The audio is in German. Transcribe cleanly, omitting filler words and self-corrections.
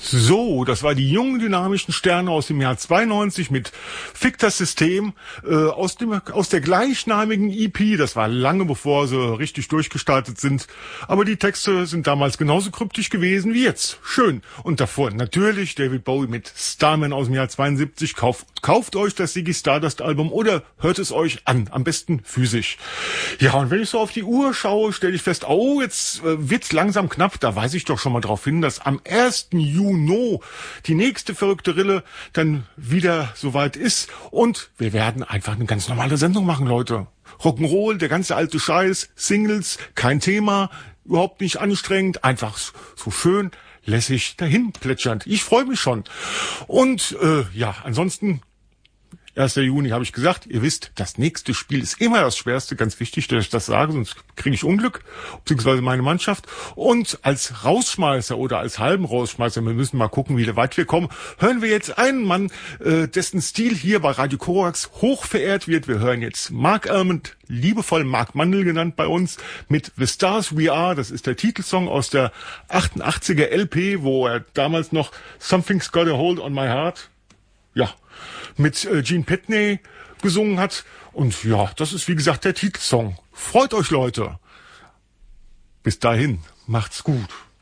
So, das war die jungen dynamischen Sterne aus dem Jahr 92 mit Fick das System aus der gleichnamigen EP. Das war lange bevor sie richtig durchgestartet sind. Aber die Texte sind damals genauso kryptisch gewesen wie jetzt. Schön. Und davor natürlich David Bowie mit Starman aus dem Jahr 72. Kauft euch das Ziggy Stardust Album oder hört es euch an. Am besten physisch. Ja, und wenn ich so auf die Uhr schaue, stelle ich fest, oh, jetzt wird's langsam knapp. Da weise ich doch schon mal drauf hin, dass am 1. Juni die nächste verrückte Rille dann wieder soweit ist und wir werden einfach eine ganz normale Sendung machen, Leute. Rock'n'Roll, der ganze alte Scheiß, Singles, kein Thema, überhaupt nicht anstrengend, einfach so schön lässig dahin plätschernd. Ich freue mich schon. Und ansonsten 1. Juni habe ich gesagt, ihr wisst, das nächste Spiel ist immer das Schwerste, ganz wichtig, dass ich das sage, sonst kriege ich Unglück, beziehungsweise meine Mannschaft. Und als Rausschmeißer oder als halben Rausschmeißer, wir müssen mal gucken, wie weit wir kommen, hören wir jetzt einen Mann, dessen Stil hier bei Radio Korax hoch verehrt wird. Wir hören jetzt Mark Almond, liebevoll Mark Mandel genannt bei uns, mit The Stars We Are. Das ist der Titelsong aus der 88er LP, wo er damals noch Something's Got a Hold on My Heart, mit Gene Pitney gesungen hat. Und ja, das ist wie gesagt der Titelsong. Freut euch, Leute. Bis dahin, macht's gut.